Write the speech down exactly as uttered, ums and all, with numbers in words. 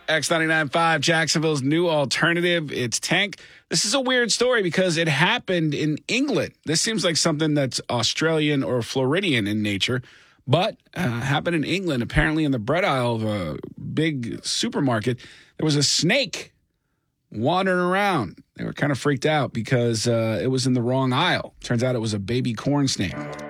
X ninety-nine point five, Jacksonville's new alternative. It's Tank. This is a weird story because it happened in England. This seems like something that's Australian or Floridian in nature, but uh, happened in England. Apparently in the bread aisle of a big supermarket, there was a snake wandering around. They were kind of freaked out because uh, it was in the wrong aisle. Turns out it was a baby corn snake.